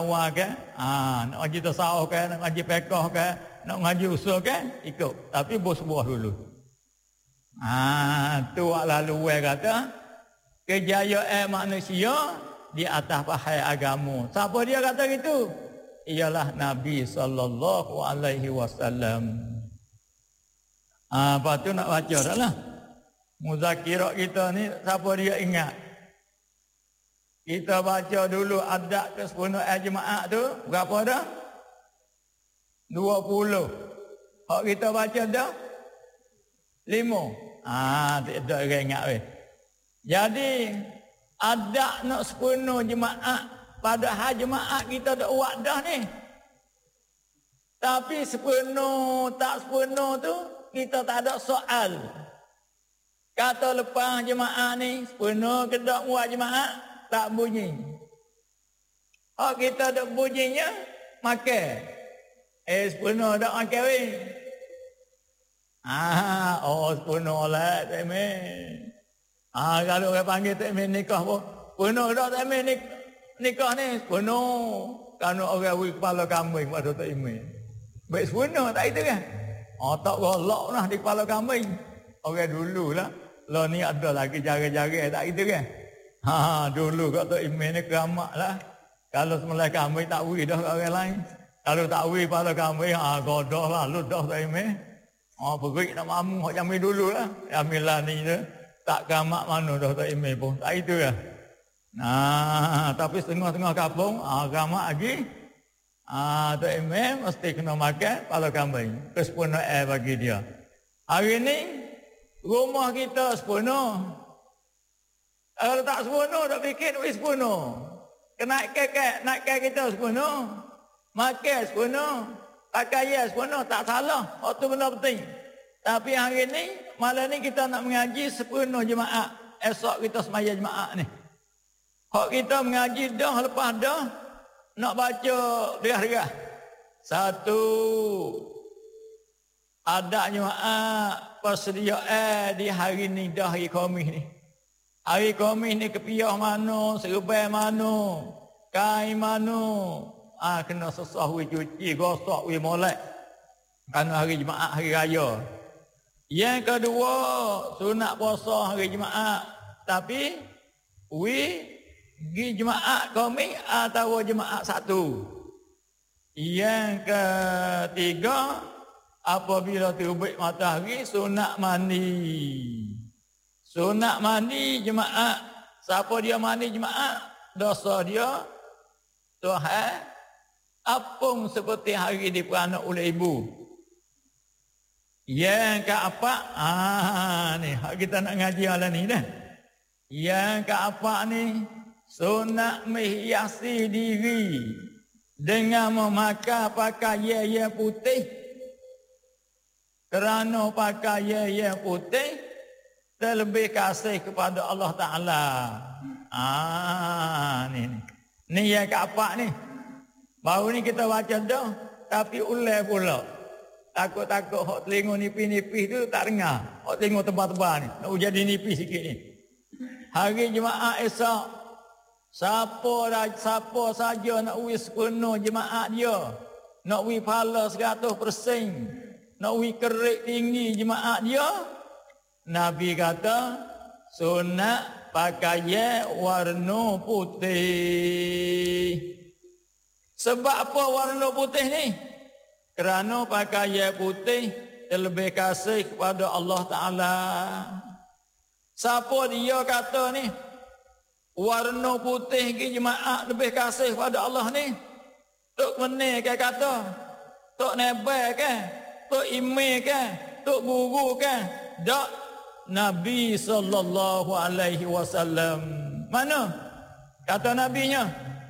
awal ke, nak ngaji tasawuf ke, nak ngaji fiqh ke, nak ngaji usul ke, ikut. Tapi bersebuah dulu. Tu lalu kata kejayaan manusia di atas pahai agama. Siapa dia kata gitu? Ialah Nabi sallallahu alaihi wasallam. Apa tu nak baca dah lah. Muzakirat kita ni siapa dia ingat? Kita baca dulu adat ke-10 jemaah tu berapa dah? 20. Hak kita baca dah 5. Tak ada orang ingat weh. Jadi adat nak 10 jemaah, padahal jemaah kita dah buat dah ni. Tapi 10 tak 10 tu kita tak ada soal. Kata lepas jemaah ni 10 ke tak buat jemaah tak bunyi. Hak kita dak bunyinya makan. 10 dak makan weh. 10 lah tak main. Kalau orang panggil tak main nikah pun 10 dak tak main nikah ni 10. Kalau orang wui kepala kambing pada tak main. Baik 10 tak itu kan? Tak golok lah di kepala kambing. Orang dululah. Lah ni ada lagi jaga-jaga tak itu kan? Dulu kat Tok Imin ni keramat lah. Kalau semulai kambing tak wui dah kat orang lain. Kalau tak wui kepala kambing, godoh lah, ludah Tok Imin. Berik nak mamu hak jamil dulu lah. Jamilah ni tu. Tak keramat mana dah Tok Imin pun. Tak itu kan? Tapi setengah-setengah kampung, keramat lagi. Tok Imin mesti kena makan kepala kambing. Kesempurnaan bagi dia. Hari ni, rumah kita 10. Kalau tak 10, dah fikir duit 10. Naikkan kita 10. Makan 10. Pakai 10, tak salah. Itu benda penting. Tapi hari ni, malam ni kita nak mengaji 10 jemaah. Esok kita semaya jemaah ni. Hak kita mengaji dah, lepas dah, nak baca derah-derah. 1. Ada jemaah persediaan di hari ni dah hari Khamis ni. Hari Khamis ni kepiah mana, serban mana, kain mana. Kena sesah we cuci, gosok we molek. Kerana hari Jumaat, hari raya. Yang kedua, sunat puasa hari Jumaat. Tapi, we pergi Jumaat Khamis atau Jumaat Sabtu. Yang ketiga, apabila terbit matahari, sunat mandi. Sunat mandi jemaah. Siapa dia mandi jemaah, dosa dia Tuhan apung seperti hari diperanak oleh ibu. Yang keempat, ni kita nak ngaji malam ni dah. Yang keempat ni, sunat menghiasi diri dengan memakai pakaian putih. Kerana pakaian putih terlebih kasih kepada Allah Ta'ala. Ni yang keempat ni. Baru ni kita baca dah, tapi ulai pula. Takut-takut hak telinga nipis-nipis tu tak dengar. Hak telinga tebal-tebal ni, nak jadi nipis sikit ni. Hari jemaah esok, siapa saja nak wis penuh jemaah dia, nak wis pahala 100%, nak wis kerik tinggi jemaah dia, Nabi kata, sunat pakaian warna putih. Sebab apa warna putih ni? Kerana pakaian putih terlebih kasih kepada Allah Ta'ala. Siapa dia kata ni? Warna putih ke jemaah lebih kasih kepada Allah ni? Tok Menir ke kata? Tok Nebel ke? Tok Imeh ke? Tok Guru ke? Tak. Nabi sallallahu alaihi wasallam. Mana? Kata nabinya,